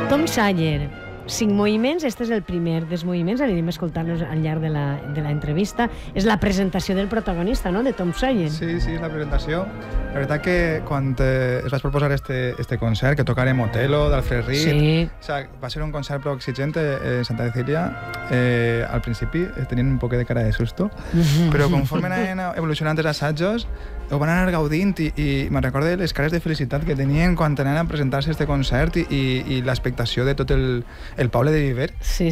Tom Sawyer, 5 moviments, este és el primer dels moviments, anirem escoltant-los al llarg de l'entrevista. És la presentació del protagonista, no?, de Tom Sawyer. Sí, és la presentació. La veritat que quan es vaig proposar este concert, que tocarem Otelo, d'Alfred Reed, sí. O sea, va ser un concert prou exigent en Santa Cecília. Al principi tenien un poquet de cara de susto, però conforme anaven evolucionant els assajos, ho van anar gaudint i me'n recordo les cares de felicitat que tenien quan anaven a presentar-se este concert i l'expectació de tot el poble de Viver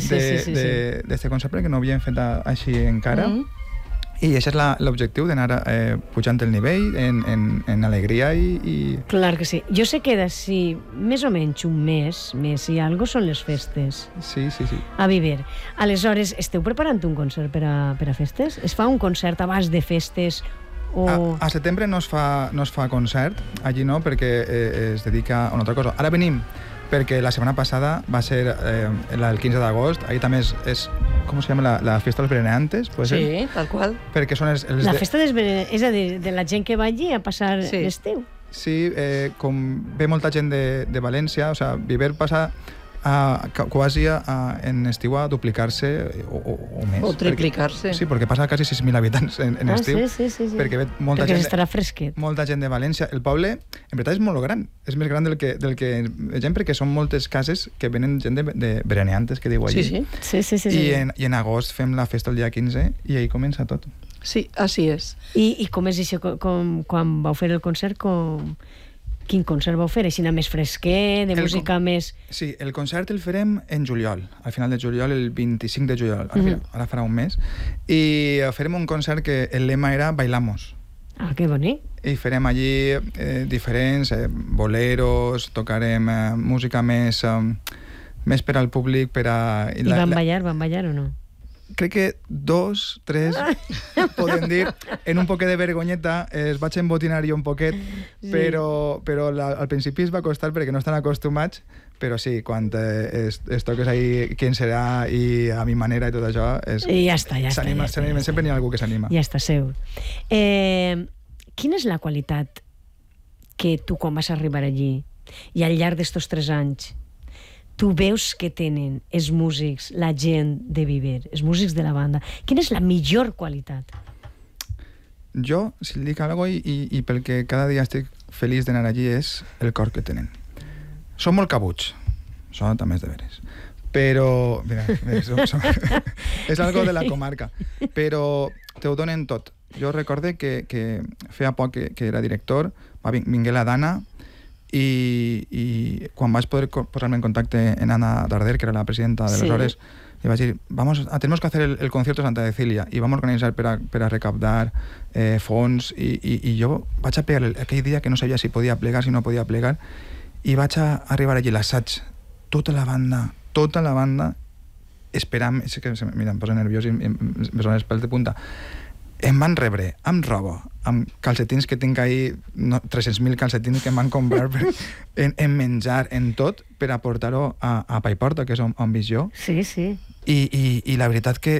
d'este concert, perquè no ho havien fet així encara. I això és l'objectiu, d'anar pujant el nivell en alegria i... Clar que sí. Jo sé que d'ací més o menys un mes i algo són les festes. Sí. A Viver. Aleshores, esteu preparant un concert per a festes? Es fa un concert abans de festes? A setembre no es fa concert, allí no, perquè es dedica a una altra cosa. Ara venim perquè la setmana passada va ser el 15 d'agost, ahí també és com se llama la fiesta dels bereneantes, ¿puede ser? Sí, tal qual. Perquè són la festa dels bereneantes, és a dir, de la gent que va allí a passar l'estiu. Sí, com ve molta gent de València, o sea, Viver passa quasi en estiu a duplicar-se o més. O triplicar-se. Sí, perquè passa quasi 6.000 habitants en estiu. Sí. Perquè ve molta gent, estarà fresquet. Molta gent de València. El poble, en veritat, és molt gran. És més gran del que gent, perquè són moltes cases que venen gent de bereneantes, que diu allí. Sí. I en agost fem la festa el dia 15 i ahí comença tot. Sí, així és. I com és això? Quan vau fer el concert, quin concert vau fer? Així més fresquet, de música més... Sí, el concert el farem en juliol, al final de juliol, el 25 de juliol, ara farà un mes, i farem un concert que el lema era Bailamos. Ah, que bonic. I farem allí diferents boleros, tocarem música més per al públic, per a... I van ballar o no? Crec que 2, 3, podem dir, en un poquet de vergonyeta, es vaig embotinar jo un poquet, però al principi es va costar perquè no estan acostumats, però sí, quan es toques ahí quién serà i a mi manera i tot això, i ja està. Sempre n'hi ha algú que s'anima. Ja està, segur. Quina és la qualitat que tu, quan vas arribar allí, i al llarg d'estos 3 anys, tu veus que tenen els músics, la gent de Viver, els músics de la banda? Quina és la millor qualitat? Jo, si li dic alguna cosa, i pel que cada dia estic feliç d'anar allí, és el cor que tenen. Són molt cabuts, això també és de veres. Però, mira, és algo de la comarca, però te ho donen tot. Jo recorde que feia poc que era director, vingué la Dana, i quan vaig poder posarme en contacte en Ana Darder, que era la presidenta de aleshores, le vaig dir, tenemos que hacer el concierto de Santa Cecília i vamos a organitzar per a recaptar fons, i jo vaig a plegar aquell dia que no sabia si podia plegar, si no podia plegar, i vaig a arribar allí l'assaig, tota la banda esperant, és que mira, em poso nerviós i em poso els pèls de punta. Em van rebre amb roba, amb calcetins que tinc ahí, 300.000 calcetins que em van comprar en menjar, en tot, per a portar-ho a Paiporta, que és on visc jo. Sí. I la veritat que...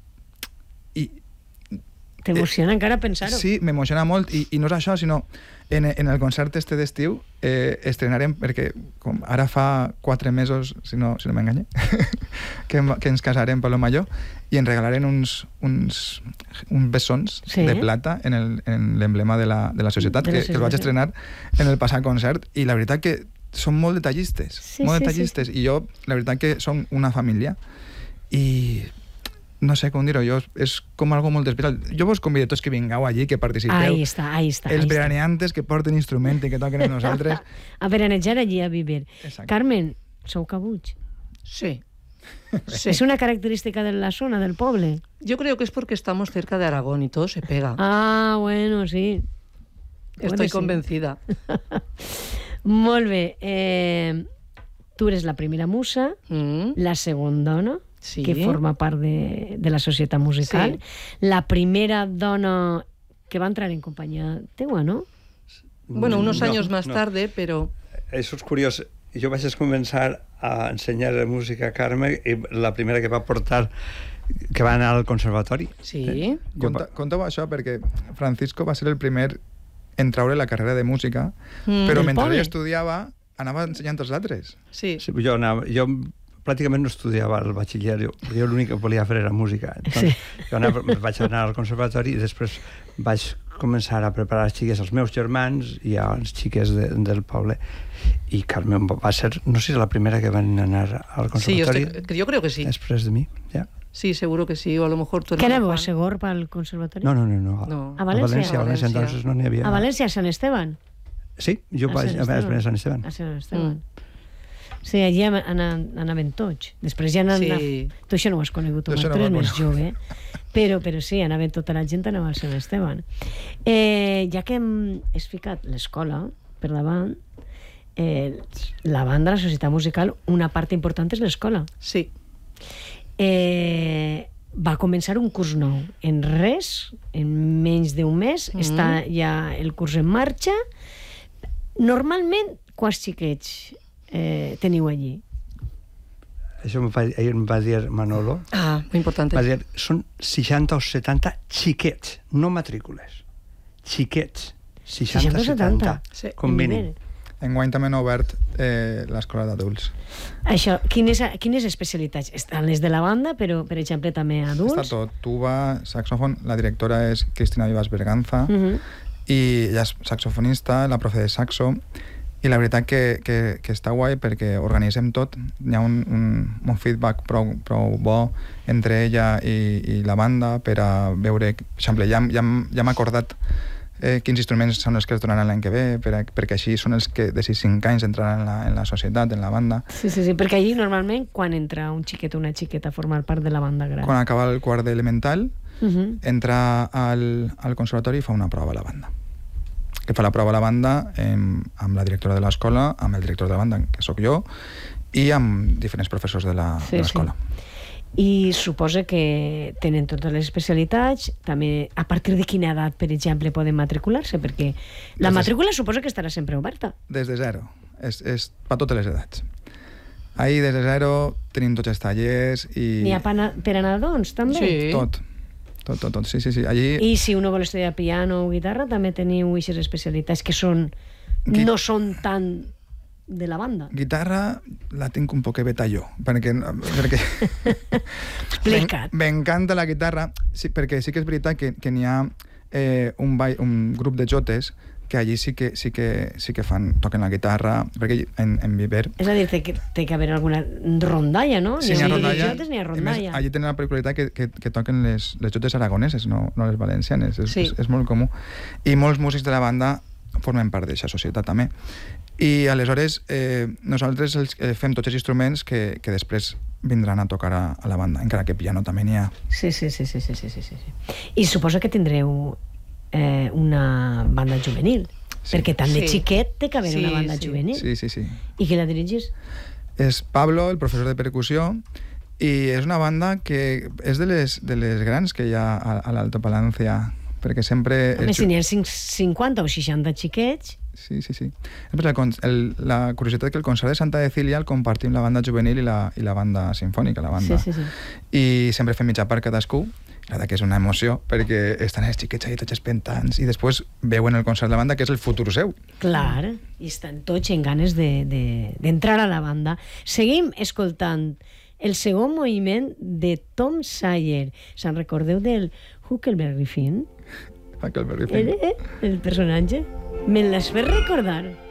T'emociona encara pensar-ho. Sí, m'emociona molt, i no és això, sinó en el concert este d'estiu estrenarem, perquè com ara fa 4 mesos, si no m'enganye, que ens casarem per lo major, i ens regalaren uns bessons de plata en l'emblema de la societat, que el vaig estrenar en el passat concert, i la veritat que són molt detallistes, i jo, la veritat que som una família, i... no sé com dir-ho, és com algo molt especial. Jo vos convido tots que vingueu allí, que participeu. Ahí està. Els veraneantes que porten instrument i que toquen amb nosaltres. A veranejar allí a Viver. Exacte. Carmen, sou cabuts? Sí. ¿Es una característica de la zona, del poble? Yo creo que es porque estamos cerca de Aragón y todo se pega. Ah, bueno, sí. Estoy convencida. Molt bé. Tu eres la primera musa, la segona dona, que forma part de la societat musical. La primera dona que va entrar en companyia teua, ¿no? Bueno, unos años más tarde, pero... Eso es curioso. Jo vaig començar a ensenyar música a Carme, i la primera que va portar, que va anar al conservatori. Sí. Conteu això perquè Francisco va ser el primer en traure la carrera de música, però mentre ell estudiava anava ensenyant als altres. Sí. Sí, jo pràcticament no estudiava el batxiller, jo l'únic que volia fer era música. Doncs, jo vaig anar al conservatori i després vaig començar a preparar les xiques als meus germans i a les xiques del poble, i Carmen va ser, no sé si la primera que van anar al conservatori. Sí, yo creo que sí. Després de mi, ja. Sí, seguro que sí, o a lo mejor tú... ¿Qué era vos, Segor, para el conservatorio? No. ¿A Valencia? A Valencia, entonces no n'hi havia... ¿A Valencia, a Sant Esteban? Sí, jo vaig a Sant Esteban. A Sant Esteban. Sí, allí anaven tots. Després ja Sí. Tu això no ho has conegut, tu Això no eres ho més conec. jove. Però sí, anaven tota la gent, anava al Sant Esteban. Ja que hem ficat l'escola per davant, la banda, la societat musical, una part important és l'escola. Sí. Va començar un curs nou. En res, en menys d'un mes, està ja el curs en marxa. Normalment, quants xiquets teniu allí? Això ahir em va dir Manolo. Muy importante. Va dir, són 60 o 70 xiquets, no matrícules. Xiquets. 60 o 70, Sí. com mínim. Enguany també han obert l'escola d'adults. Això, quines especialitats? Estan les de la banda, però, per exemple, també adults? Està tot, tuba, saxofon, la directora és Cristina Vivas Berganza, i ella és saxofonista, la profe de saxo, i la veritat que està guai perquè organitzem tot, hi ha un feedback prou bo entre ella i la banda per a veure, per exemple, ja hem acordat quins instruments són els que es donaran l'any que ve, perquè així són els que de 5 anys entraran en la societat, en la banda. Sí, perquè allí normalment quan entra un xiquet o una xiqueta a formar part de la banda gran? Quan acaba el quart d'elemental, entra al conservatori i fa una prova a la banda. Que fa la prova a la banda amb la directora de l'escola, amb el director de la banda, que sóc jo, i amb diferents professors de l'escola. I suposa que tenen totes les especialitats, també a partir de quina edat, per exemple, poden matricular-se, perquè la matrícula suposa que estarà sempre oberta. Des de zero, és per totes les edats. Ahir, des de zero, tenim tots els tallers i... N'hi ha per a nadons, també? Sí. Tot, sí. Allí... I si uno vol estudiar piano o guitarra, també teniu aquestes especialitats que no són tan de la banda. Guitarra la tinc un poc veta jo, perquè Explica't. m'encanta la guitarra, sí, perquè sí que és veritat que n'hi ha un grup de jotes que allí sí que toquen la guitarra, perquè en Viver... És a dir, té que haver alguna rondalla, no? Sí, n'hi ha rondalla. N'hi ha rondalla. Allí tenen la peculiaritat que toquen les jotes aragoneses, no les valencianes. És molt comú. I molts músics de la banda formen part d'aquesta societat també. I aleshores nosaltres fem tots els instruments que després vindran a tocar a la banda, encara que piano també n'hi ha. Sí. I suposa que tindreu una banda juvenil, perquè també xiquet té que haver una banda juvenil. Sí. I qui la dirigis? És Pablo, el professor de percussió, i és una banda que és de les grans que hi ha a l'Alto Palancia, perquè sempre... Home, si n'hi ha 50 o 60 xiquets... Sí. La curiositat que el concert de Santa Cecília el compartim la banda juvenil i la banda sinfònica, la banda. Sí. I sempre fem mitja part cadascú. La veritat que és una emoció, perquè estan els xiquets allà tots espentants i després veuen el concert de la banda, que és el futur seu. Clar, i estan tots en ganes d'entrar a la banda. Seguim escoltant el segon moviment de Tom Sawyer. Se'n recordeu del Huckleberry Finn? Huckleberry Finn. El personatge? Me l'has fet recordar.